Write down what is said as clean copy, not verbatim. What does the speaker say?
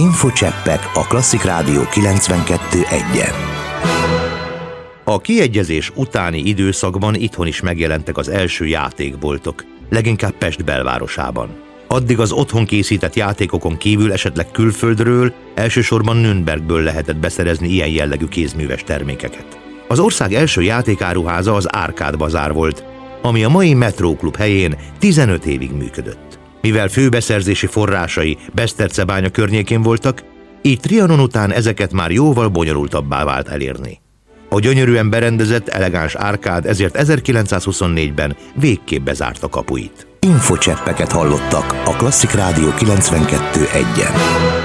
Infocseppek a Klasszik Rádió 92.1-en. A kiegyezés utáni időszakban itthon is megjelentek az első játékboltok, leginkább Pest belvárosában. Addig az otthon készített játékokon kívül esetleg külföldről, elsősorban Nürnbergből lehetett beszerezni ilyen jellegű kézműves termékeket. Az ország első játékáruháza az Árkád Bazár volt, ami a mai Metróklub helyén 15 évig működött. Mivel főbeszerzési forrásai Besztercebánya környékén voltak, így Trianon után ezeket már jóval bonyolultabbá vált elérni. A gyönyörűen berendezett, elegáns árkád ezért 1924-ben végképp bezárta kapuit. Infocseppeket hallottak a Klasszik Rádió 92.1-en.